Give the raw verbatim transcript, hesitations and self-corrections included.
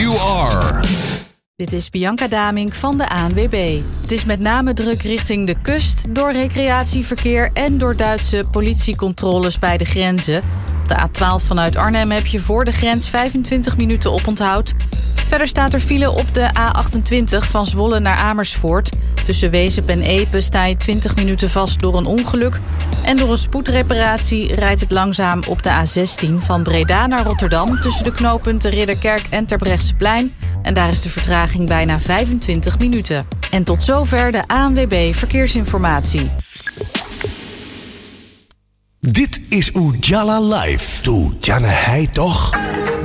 you are. Dit is Bianca Damink van de A N W B. Het is met name druk richting de kust, door recreatieverkeer en door Duitse politiecontroles bij de grenzen. Op de A twaalf vanuit Arnhem heb je voor de grens vijfentwintig minuten oponthoud. Verder staat er file op de A achtentwintig van Zwolle naar Amersfoort. Tussen Wezep en Epe sta je twintig minuten vast door een ongeluk. En door een spoedreparatie rijdt het langzaam op de A zestien van Breda naar Rotterdam, tussen de knooppunten Ridderkerk en Terbrechtseplein. En daar is de vertraging bijna vijfentwintig minuten. En tot zover de A N W B Verkeersinformatie. Dit is Ujala Live. Doe Janne hij toch?